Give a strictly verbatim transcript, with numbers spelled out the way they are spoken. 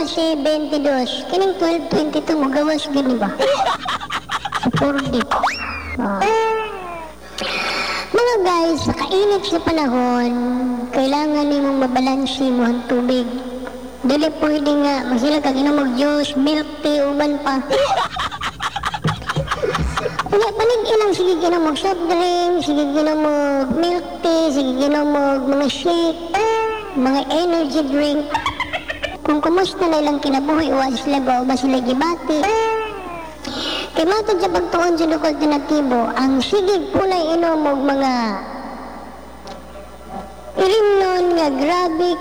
base twenty-two. Kining twelve twenty-two mo gawas gani ba? Supportive. Oh. Mga guys, sa kainit sa panahon, kailangan nimong mabalansi mo ang tubig. Dili pwede nga, masila kag inom og juice, milk tea, uban pa. Wala, panig ilang sige ginom og soft drink, sige ginom og milk tea, sige ginom og mga shake, mga energy drink. Kung kumusta na ilang kinabuhi, wa sila ba o ba sila gibati. Kay matod sa pagtuon sa lukod alternatibo, ang sigig punay inom og mga ilimnon nga grabe